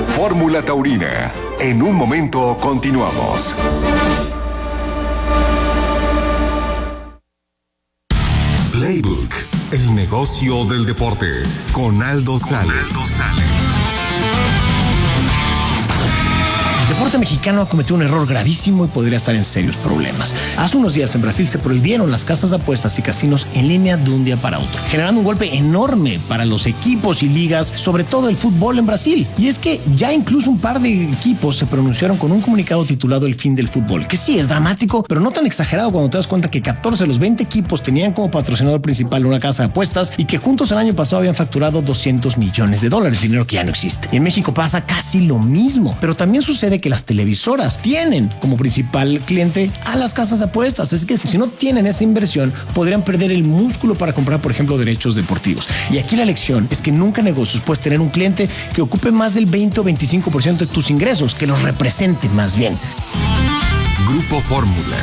Fórmula Taurina. En un momento continuamos. Playbook, el negocio del deporte, con Aldo Sales. El deporte mexicano ha cometido un error gravísimo y podría estar en serios problemas. Hace unos días en Brasil se prohibieron las casas de apuestas y casinos en línea de un día para otro, generando un golpe enorme para los equipos y ligas, sobre todo el fútbol en Brasil. Y es que ya incluso un par de equipos se pronunciaron con un comunicado titulado El fin del fútbol, que sí es dramático, pero no tan exagerado cuando te das cuenta que 14 de los 20 equipos tenían como patrocinador principal una casa de apuestas y que juntos el año pasado habían facturado $200 millones, dinero que ya no existe. En México pasa casi lo mismo, pero también sucede que las televisoras tienen como principal cliente a las casas de apuestas. Es que si no tienen esa inversión, podrían perder el músculo para comprar, por ejemplo, derechos deportivos. Y aquí la lección es que nunca en negocios puedes tener un cliente que ocupe más del 20 o 25% de tus ingresos, que los represente más bien. Grupo Fórmula.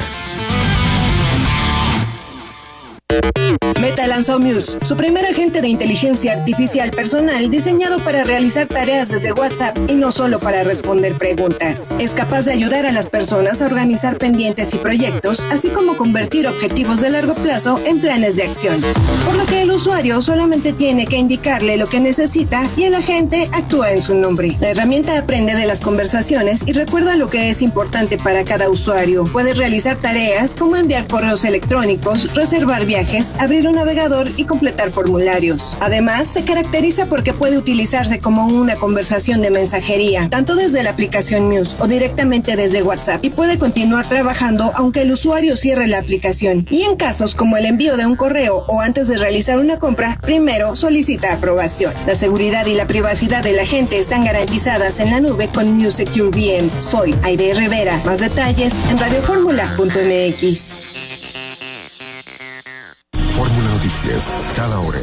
Meta lanzó Muse, su primer agente de inteligencia artificial personal diseñado para realizar tareas desde WhatsApp y no solo para responder preguntas. Es capaz de ayudar a las personas a organizar pendientes y proyectos, así como convertir objetivos de largo plazo en planes de acción. Por lo que el usuario solamente tiene que indicarle lo que necesita y el agente actúa en su nombre. La herramienta aprende de las conversaciones y recuerda lo que es importante para cada usuario. Puede realizar tareas como enviar correos electrónicos, reservar viajes, abrir un navegador y completar formularios. Además, se caracteriza porque puede utilizarse como una conversación de mensajería, tanto desde la aplicación Muse o directamente desde WhatsApp, y puede continuar trabajando aunque el usuario cierre la aplicación. Y en casos como el envío de un correo o antes de realizar una compra, primero solicita aprobación. La seguridad y la privacidad del agente están garantizadas en la nube con Muse Secure VM. Soy Aide Rivera. Más detalles en radioformula.mx. Fórmula Noticias, cada hora.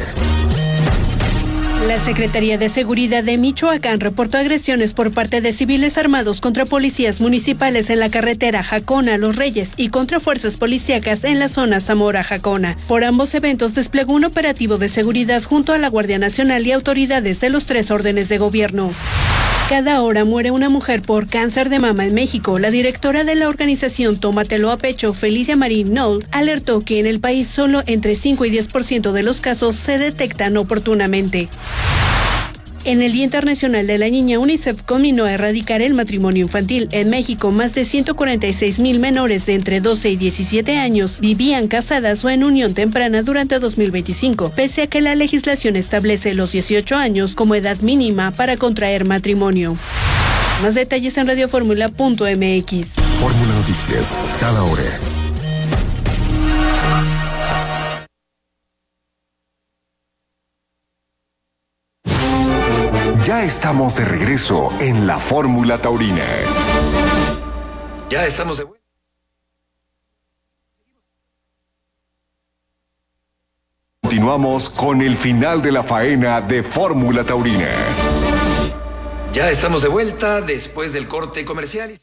La Secretaría de Seguridad de Michoacán reportó agresiones por parte de civiles armados contra policías municipales en la carretera Jacona-Los Reyes y contra fuerzas policíacas en la zona Zamora-Jacona. Por ambos eventos desplegó un operativo de seguridad junto a la Guardia Nacional y autoridades de los 3 órdenes de gobierno. Cada hora muere una mujer por cáncer de mama en México. La directora de la organización Tómatelo a Pecho, Felicia Marín Knoll, alertó que en el país solo entre 5 y 10% de los casos se detectan oportunamente. En el Día Internacional de la Niña, UNICEF conminó a erradicar el matrimonio infantil. En México, más de 146,000 menores de entre 12 y 17 años vivían casadas o en unión temprana durante 2025, pese a que la legislación establece los 18 años como edad mínima para contraer matrimonio. Más detalles en radioformula.mx. Fórmula Noticias, cada hora. Ya estamos de regreso en la Fórmula Taurina. Ya estamos de vuelta. Continuamos con el final de la faena de Fórmula Taurina. Ya estamos de vuelta después del corte comercial.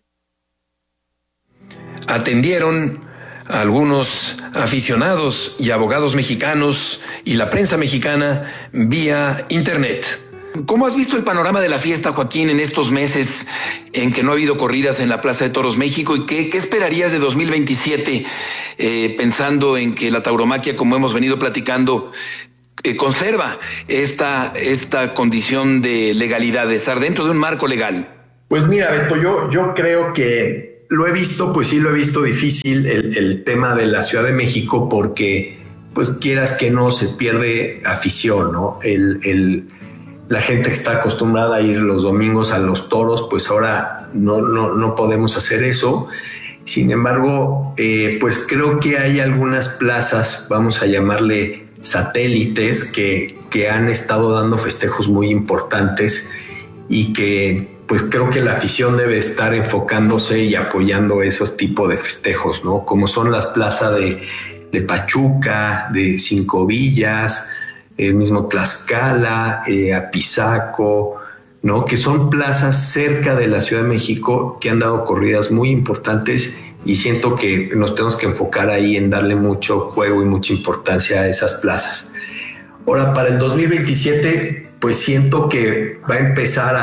Atendieron a algunos aficionados y abogados mexicanos y la prensa mexicana vía internet. ¿Cómo has visto el panorama de la fiesta, Joaquín, en estos meses en que no ha habido corridas en la Plaza de Toros México? ¿Y qué esperarías de 2027, pensando en que la tauromaquia, como hemos venido platicando, conserva esta condición de legalidad, de estar dentro de un marco legal? Pues mira, Beto, yo creo que lo he visto difícil el tema de la Ciudad de México porque, pues quieras que no, se pierde afición, ¿no? La gente que está acostumbrada a ir los domingos a los toros, pues ahora no podemos hacer eso. Sin embargo, pues creo que hay algunas plazas, vamos a llamarle satélites, que han estado dando festejos muy importantes y que pues creo que la afición debe estar enfocándose y apoyando esos tipos de festejos, ¿no? Como son las plazas de Pachuca, de Cinco Villas, el mismo Tlaxcala, Apizaco, ¿no? Que son plazas cerca de la Ciudad de México que han dado corridas muy importantes y siento que nos tenemos que enfocar ahí en darle mucho juego y mucha importancia a esas plazas. Ahora, para el 2027, pues siento que va a empezar a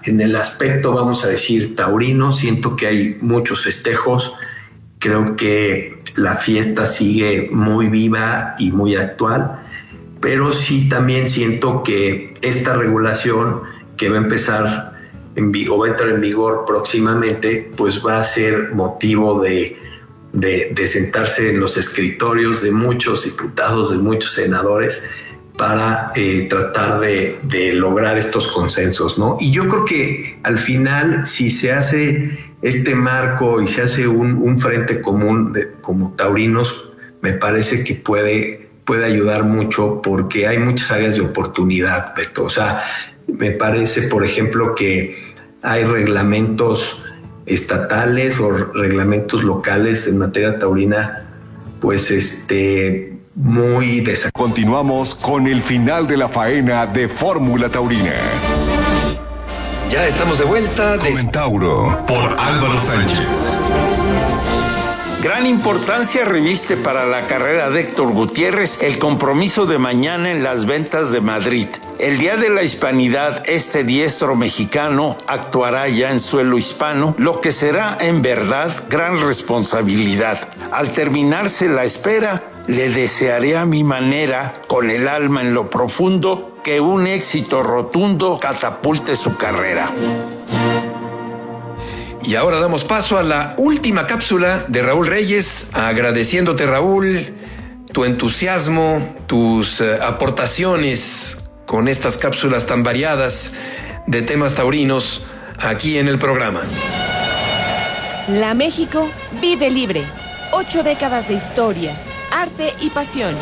En el aspecto, vamos a decir, taurino, siento que hay muchos festejos. Creo que la fiesta sigue muy viva y muy actual, pero sí también siento que esta regulación que va a empezar o va a entrar en vigor próximamente, pues va a ser motivo de sentarse en los escritorios de muchos diputados, de muchos senadores, para tratar de lograr estos consensos, ¿no? Y yo creo que al final, si se hace este marco y se hace un frente común como taurinos, me parece que puede ayudar mucho, porque hay muchas áreas de oportunidad, Beto. O sea, me parece, por ejemplo, que hay reglamentos estatales o reglamentos locales en materia taurina, pues muy desactualizados. Continuamos con el final de la faena de Fórmula Taurina. Ya estamos de vuelta. Comentauro por Álvaro Sánchez. Gran importancia reviste para la carrera de Héctor Gutiérrez el compromiso de mañana en las Ventas de Madrid. El Día de la Hispanidad, este diestro mexicano actuará ya en suelo hispano, lo que será en verdad gran responsabilidad. Al terminarse la espera, le desearé a mi manera, con el alma en lo profundo, que un éxito rotundo catapulte su carrera. Y ahora damos paso a la última cápsula de Raúl Reyes, agradeciéndote, Raúl, tu entusiasmo, tus aportaciones con estas cápsulas tan variadas de temas taurinos aquí en el programa. La México vive libre. 8 décadas de historias, arte y pasión.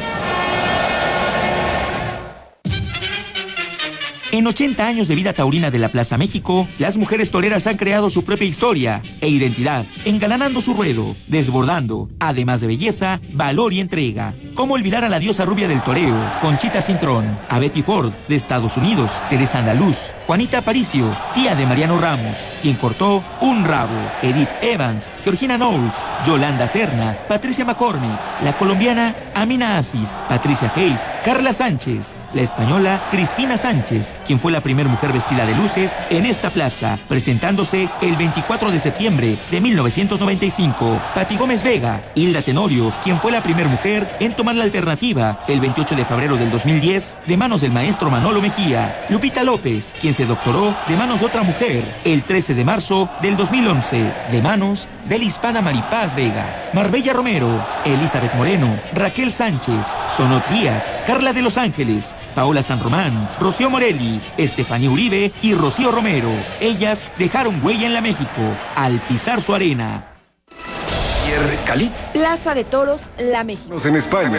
En 80 años de vida taurina de la Plaza México, las mujeres toreras han creado su propia historia e identidad, engalanando su ruedo, desbordando, además de belleza, valor y entrega. ¿Cómo olvidar a la diosa rubia del toreo, Conchita Cintrón, a Betty Ford, de Estados Unidos, Teresa Andaluz, Juanita Aparicio, tía de Mariano Ramos, quien cortó un rabo, Edith Evans, Georgina Knowles, Yolanda Serna, Patricia McCormick, la colombiana Amina Aziz, Patricia Hayes, Carla Sánchez, la española Cristina Sánchez, quien fue la primera mujer vestida de luces en esta plaza, presentándose el 24 de septiembre de 1995. Pati Gómez Vega, Hilda Tenorio, quien fue la primera mujer en tomar la alternativa el 28 de febrero del 2010 de manos del maestro Manolo Mejía. Lupita López, quien se doctoró de manos de otra mujer el 13 de marzo del 2011 de manos de la hispana Maripaz Vega. Marbella Romero, Elizabeth Moreno, Raquel Sánchez, Sonot Díaz, Carla de Los Ángeles, Paola San Román, Rocío Morelli, Estefanía Uribe y Rocío Romero. Ellas dejaron huella en la México al pisar su arena. Cali. Plaza de Toros, La México. En España.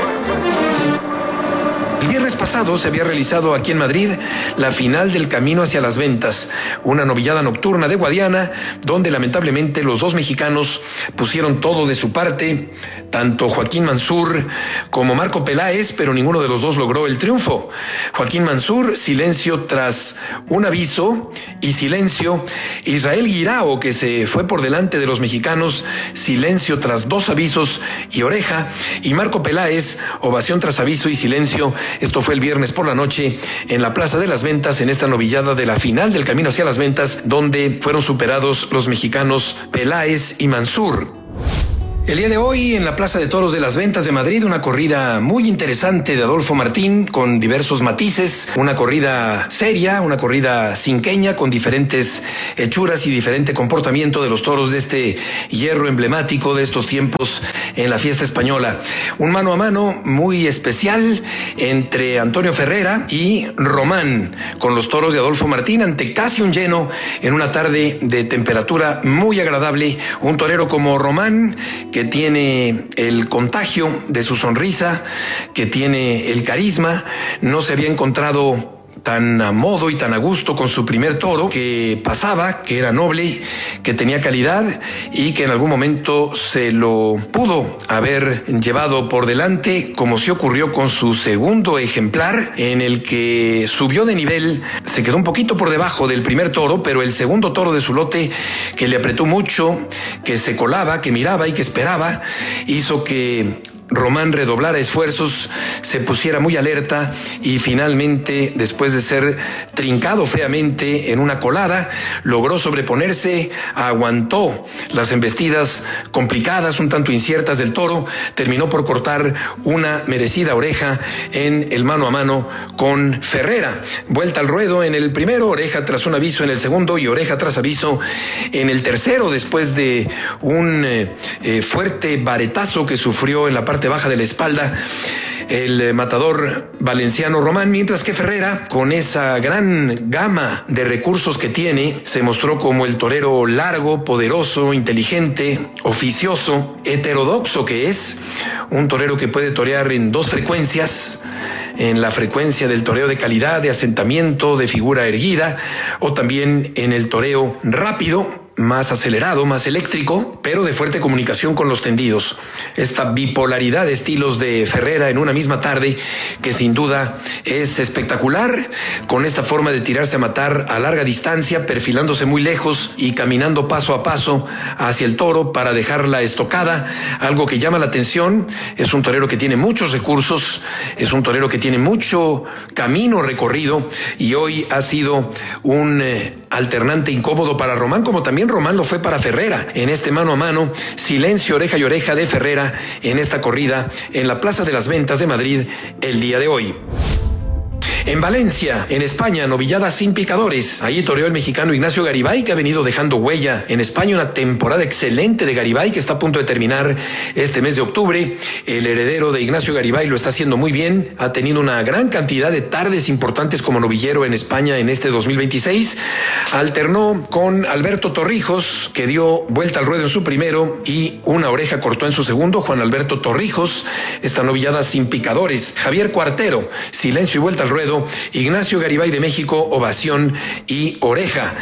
El viernes pasado se había realizado aquí en Madrid la final del Camino hacia las Ventas, una novillada nocturna de Guadiana, donde lamentablemente los dos mexicanos pusieron todo de su parte, tanto Joaquín Mansur como Marco Peláez, pero ninguno de los dos logró el triunfo. Joaquín Mansur, silencio tras un aviso, y silencio. Israel Guirao, que se fue por delante de los mexicanos, silencio tras 2 avisos y oreja. Y Marco Peláez, ovación tras aviso y silencio. Esto fue el viernes por la noche en la Plaza de las Ventas, en esta novillada de la final del Camino hacia las Ventas, donde fueron superados los mexicanos Peláez y Mansur. El día de hoy, en la Plaza de Toros de las Ventas de Madrid, una corrida muy interesante de Adolfo Martín, con diversos matices, una corrida seria, una corrida cinqueña, con diferentes hechuras y diferente comportamiento de los toros de este hierro emblemático de estos tiempos en la fiesta española. Un mano a mano muy especial entre Antonio Ferrera y Román, con los toros de Adolfo Martín, ante casi un lleno en una tarde de temperatura muy agradable. Un torero como Román, que tiene el contagio de su sonrisa, que tiene el carisma, no se había encontrado tan a modo y tan a gusto con su primer toro, que pasaba, que era noble, que tenía calidad y que en algún momento se lo pudo haber llevado por delante, como se ocurrió con su segundo ejemplar, en el que subió de nivel, se quedó un poquito por debajo del primer toro, pero el segundo toro de su lote, que le apretó mucho, que se colaba, que miraba y que esperaba, hizo que Román redoblara esfuerzos, se pusiera muy alerta y finalmente, después de ser trincado feamente en una colada, logró sobreponerse, aguantó las embestidas complicadas, un tanto inciertas del toro, terminó por cortar una merecida oreja en el mano a mano con Ferrera. Vuelta al ruedo en el primero, oreja tras un aviso en el segundo y oreja tras aviso en el tercero, después de un fuerte varetazo que sufrió en la parte baja de la espalda el matador valenciano Román, mientras que Ferrera, con esa gran gama de recursos que tiene, se mostró como el torero largo, poderoso, inteligente, oficioso, heterodoxo que es, un torero que puede torear en dos frecuencias, en la frecuencia del toreo de calidad, de asentamiento, de figura erguida, o también en el toreo rápido, más acelerado, más eléctrico, pero de fuerte comunicación con los tendidos. Esta bipolaridad de estilos de Ferrera en una misma tarde, que sin duda es espectacular, con esta forma de tirarse a matar a larga distancia, perfilándose muy lejos y caminando paso a paso hacia el toro para dejar la estocada, algo que llama la atención. Es un torero que tiene muchos recursos, es un torero que tiene mucho camino recorrido y hoy ha sido un alternante incómodo para Román, como también Román lo fue para Ferrera. En este mano a mano, silencio, oreja y oreja de Ferrera en esta corrida en la Plaza de las Ventas de Madrid el día de hoy. En Valencia, en España, novillada sin picadores. Allí toreó el mexicano Ignacio Garibay, que ha venido dejando huella en España, una temporada excelente de Garibay que está a punto de terminar este mes de octubre. El heredero de Ignacio Garibay lo está haciendo muy bien, ha tenido una gran cantidad de tardes importantes como novillero en España en este 2026. Alternó con Alberto Torrijos, que dio vuelta al ruedo en su primero y una oreja cortó en su segundo. Juan Alberto Torrijos, esta novillada sin picadores. Javier Cuartero, silencio y vuelta al ruedo. Ignacio Garibay de México, ovación y oreja.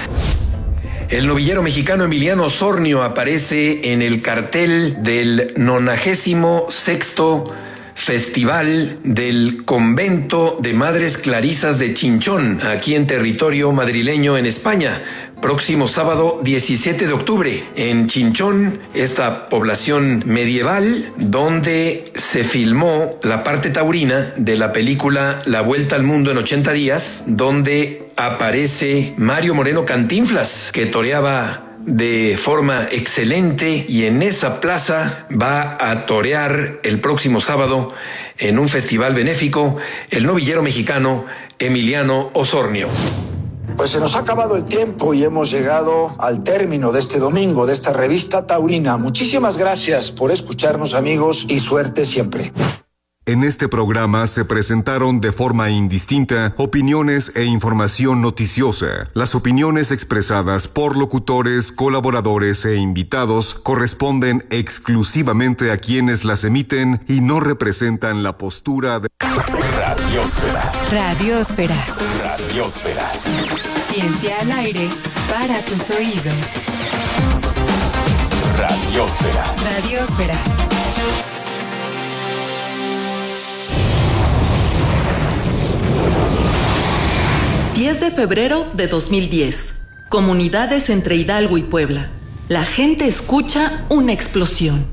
El novillero mexicano Emiliano Osornio aparece en el cartel del 96º Festival del Convento de Madres Clarisas de Chinchón, aquí en territorio madrileño en España. Próximo sábado 17 de octubre en Chinchón, esta población medieval donde se filmó la parte taurina de la película La Vuelta al Mundo en 80 días, donde aparece Mario Moreno Cantinflas, que toreaba de forma excelente, y en esa plaza va a torear el próximo sábado en un festival benéfico el novillero mexicano Emiliano Osornio. Pues se nos ha acabado el tiempo y hemos llegado al término de este domingo, de esta revista taurina. Muchísimas gracias por escucharnos, amigos, y suerte siempre. En este programa se presentaron de forma indistinta opiniones e información noticiosa. Las opiniones expresadas por locutores, colaboradores e invitados corresponden exclusivamente a quienes las emiten y no representan la postura de Radiosfera. Radiosfera. Radiosfera. Ciencia al aire para tus oídos. Radiosfera. Radiosfera. ...10 de febrero de 2010. Comunidades entre Hidalgo y Puebla. La gente escucha una explosión.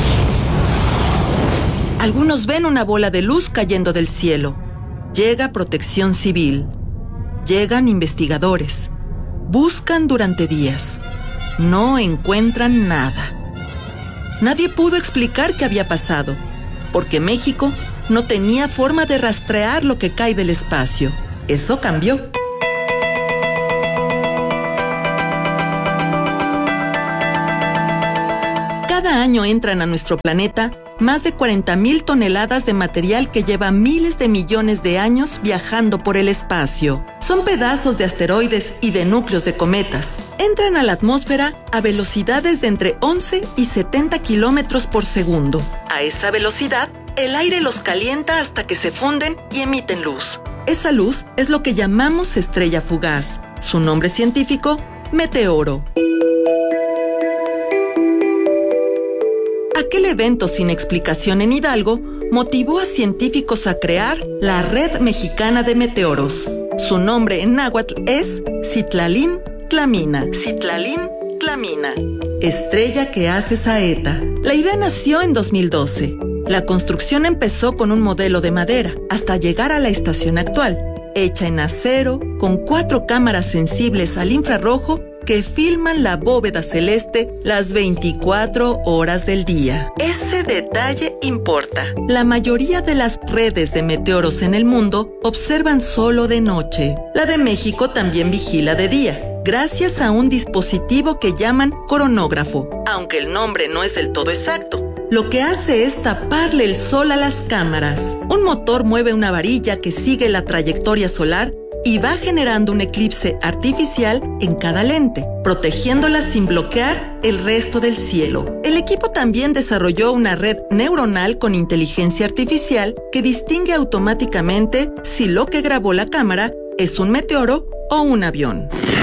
Algunos ven una bola de luz cayendo del cielo. Llega Protección Civil. Llegan investigadores. Buscan durante días. No encuentran nada. Nadie pudo explicar qué había pasado, porque México no tenía forma de rastrear lo que cae del espacio. Eso cambió. Cada año entran a nuestro planeta más de 40,000 toneladas de material que lleva miles de millones de años viajando por el espacio. Son pedazos de asteroides y de núcleos de cometas. Entran a la atmósfera a velocidades de entre 11 y 70 kilómetros por segundo. A esa velocidad, el aire los calienta hasta que se funden y emiten luz. Esa luz es lo que llamamos estrella fugaz. Su nombre científico, meteoro. Aquel evento sin explicación en Hidalgo motivó a científicos a crear la Red Mexicana de Meteoros. Su nombre en náhuatl es Citlalín-Tlamina. Citlalín-Tlamina. Estrella que hace saeta. La idea nació en 2012. La construcción empezó con un modelo de madera, hasta llegar a la estación actual, hecha en acero, con 4 cámaras sensibles al infrarrojo que filman la bóveda celeste las 24 horas del día. Ese detalle importa. La mayoría de las redes de meteoros en el mundo observan solo de noche. La de México también vigila de día, gracias a un dispositivo que llaman coronógrafo, aunque el nombre no es del todo exacto. Lo que hace es taparle el sol a las cámaras. Un motor mueve una varilla que sigue la trayectoria solar y va generando un eclipse artificial en cada lente, protegiéndola sin bloquear el resto del cielo. El equipo también desarrolló una red neuronal con inteligencia artificial que distingue automáticamente si lo que grabó la cámara es un meteoro o un avión.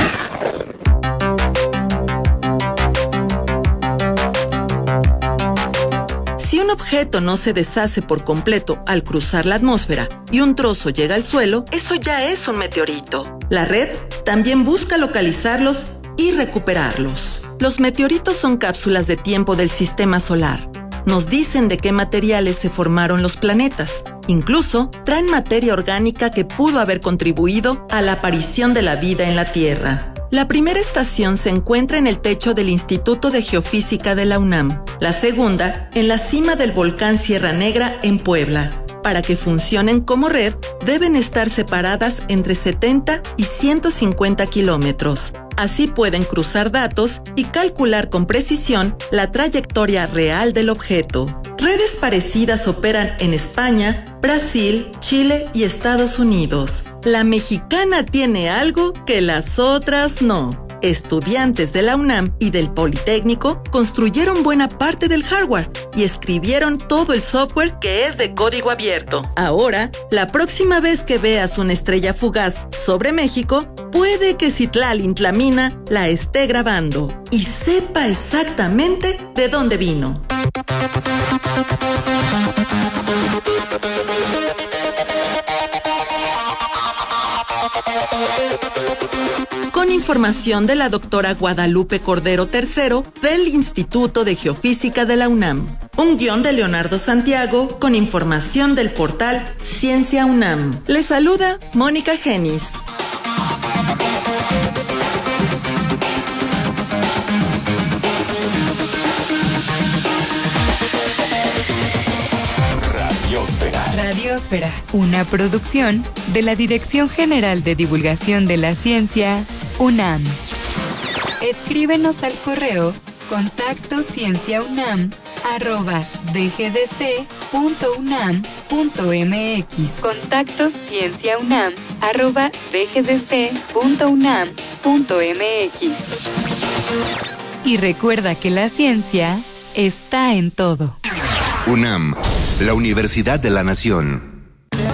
Si un objeto no se deshace por completo al cruzar la atmósfera y un trozo llega al suelo, eso ya es un meteorito. La red también busca localizarlos y recuperarlos. Los meteoritos son cápsulas de tiempo del sistema solar. Nos dicen de qué materiales se formaron los planetas. Incluso traen materia orgánica que pudo haber contribuido a la aparición de la vida en la Tierra. La primera estación se encuentra en el techo del Instituto de Geofísica de la UNAM. La segunda, en la cima del volcán Sierra Negra, en Puebla. Para que funcionen como red, deben estar separadas entre 70 y 150 kilómetros. Así pueden cruzar datos y calcular con precisión la trayectoria real del objeto. Redes parecidas operan en España, Brasil, Chile y Estados Unidos. La mexicana tiene algo que las otras no. Estudiantes de la UNAM y del Politécnico construyeron buena parte del hardware y escribieron todo el software que es de código abierto. Ahora, la próxima vez que veas una estrella fugaz sobre México, puede que Citlali Tlamina la esté grabando y sepa exactamente de dónde vino. Con información de la doctora Guadalupe Cordero III del Instituto de Geofísica de la UNAM. Un guión de Leonardo Santiago con información del portal Ciencia UNAM. Les saluda Mónica Genis. Radiosfera, una producción de la Dirección General de Divulgación de la Ciencia, UNAM. Escríbenos al correo contactoscienciaunam@dgdc.unam.mx. contactoscienciaunam@dgdc.unam.mx. Y recuerda que la ciencia está en todo. UNAM, la Universidad de la Nación.